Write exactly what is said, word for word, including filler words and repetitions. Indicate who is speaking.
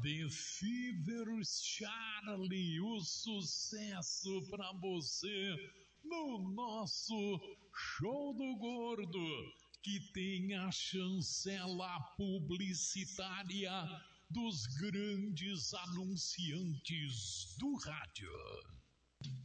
Speaker 1: The Fever Charlie, o sucesso pra você no nosso Show do Gordo, que tem a chancela publicitária dos grandes anunciantes do rádio.